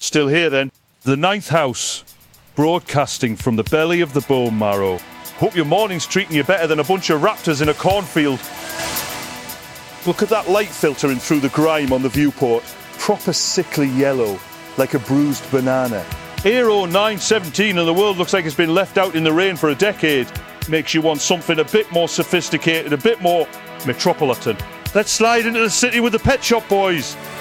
Still here then, the Ninth House, broadcasting from the belly of the bone marrow. Hope your morning's treating you better than a bunch of raptors in a cornfield. Look at that light filtering through the grime on the viewport. Proper sickly yellow, like a bruised banana. Aero 917 and the world looks like it's been left out in the rain for a decade. Makes you want something a bit more sophisticated, a bit more metropolitan. Let's slide into the city with the Pet Shop Boys.